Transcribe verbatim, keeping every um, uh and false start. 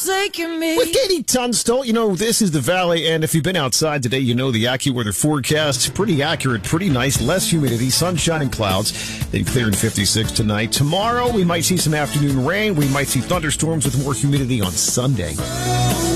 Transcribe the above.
forsaken me. With Katie Tunstall, you know, this is the Valley, and if you've been outside today, you know the AccuWeather forecast. Pretty accurate, pretty nice, less humidity, sunshine and clouds. They clear in fifty-six tonight. Tomorrow, we might see some afternoon rain. We might see thunderstorms with more humidity on Sunday.